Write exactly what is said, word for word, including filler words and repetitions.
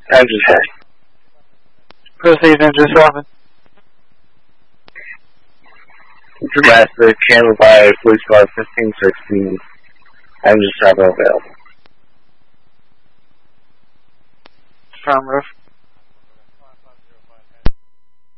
I'm just saying. Proceed, Ninja seven. Dramatic, handled by Police Car fifteen sixteen. I'm just not available. Affirmative.